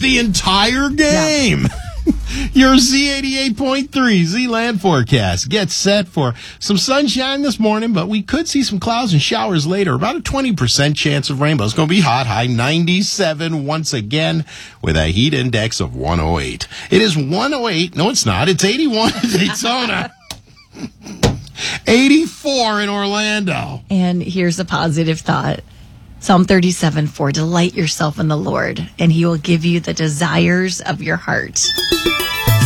the entire game. Your Z88.3 Z-Land forecast gets set for some sunshine this morning, but we could see some clouds and showers later. About a 20% chance of rainbow. It's going to be hot, high 97 once again with a heat index of 108. It is 108. No, it's not. It's 81 in Daytona. 84 in Orlando. And here's a positive thought. Psalm 37:4, delight yourself in the Lord, and he will give you the desires of your heart.